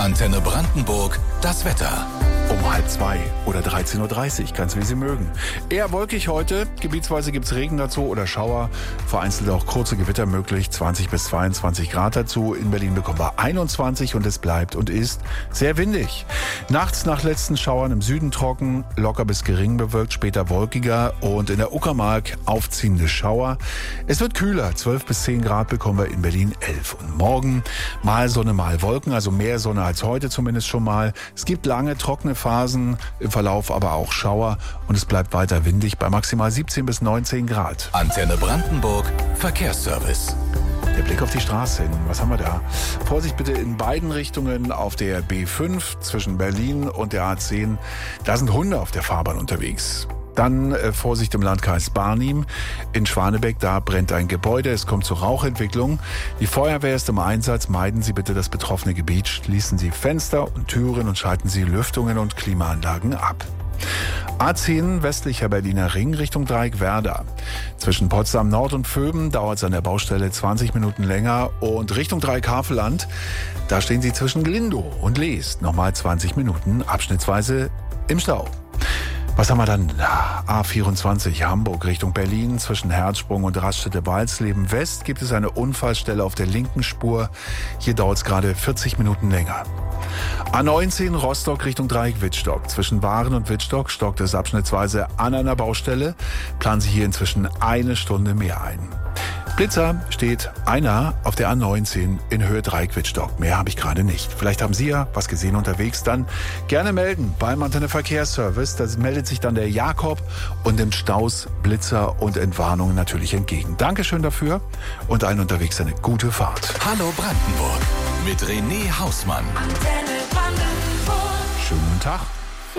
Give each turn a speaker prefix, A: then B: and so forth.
A: Antenne Brandenburg, das Wetter.
B: Um 1:30 oder 13:30 Uhr, ganz wie Sie mögen. Eher wolkig heute, gebietsweise gibt's Regen dazu oder Schauer, vereinzelt auch kurze Gewitter möglich, 20 bis 22 Grad dazu. In Berlin bekommen wir 21 und es bleibt und ist sehr windig. Nachts nach letzten Schauern im Süden trocken, locker bis gering bewölkt, später wolkiger und in der Uckermark aufziehende Schauer. Es wird kühler, 12 bis 10 Grad bekommen wir in Berlin 11. Und morgen mal Sonne, mal Wolken, also mehr Sonne als heute zumindest schon mal. Es gibt lange trockene Phasen, im Verlauf aber auch Schauer und es bleibt weiter windig bei maximal 17 bis 19 Grad.
A: Antenne Brandenburg, Verkehrsservice.
B: Der Blick auf die Straße hin. Was haben wir da? Vorsicht bitte in beiden Richtungen auf der B5 zwischen Berlin und der A10. Da sind Hunde auf der Fahrbahn unterwegs. Dann Vorsicht im Landkreis Barnim. In Schwanebeck, da brennt ein Gebäude. Es kommt zur Rauchentwicklung. Die Feuerwehr ist im Einsatz. Meiden Sie bitte das betroffene Gebiet. Schließen Sie Fenster und Türen und schalten Sie Lüftungen und Klimaanlagen ab. A10 westlicher Berliner Ring Richtung Dreieck-Werder. Zwischen Potsdam Nord und Vöben dauert es an der Baustelle 20 Minuten länger und Richtung Dreieck-Havelland, da stehen Sie zwischen Glindow und Leest nochmal 20 Minuten abschnittsweise im Stau. Was haben wir dann? A24 Hamburg Richtung Berlin. Zwischen Herzsprung und Raststätte-Walsleben West gibt es eine Unfallstelle auf der linken Spur. Hier dauert es gerade 40 Minuten länger. A19 Rostock Richtung Dreieck-Wittstock. Zwischen Waren und Wittstock stockt es abschnittsweise an einer Baustelle. Planen Sie hier inzwischen eine Stunde mehr ein. Blitzer steht einer auf der A19 in Höhe Dreieck-Wittstock. Mehr habe ich gerade nicht. Vielleicht haben Sie ja was gesehen unterwegs. Dann gerne melden beim Antenne Verkehrsservice. Da meldet sich dann der Jakob und nimmt Staus, Blitzer und Entwarnungen natürlich entgegen. Dankeschön dafür und allen unterwegs eine gute Fahrt.
A: Hallo Brandenburg mit René Hausmann.
C: Antenne Brandenburg.
B: Schönen guten Tag.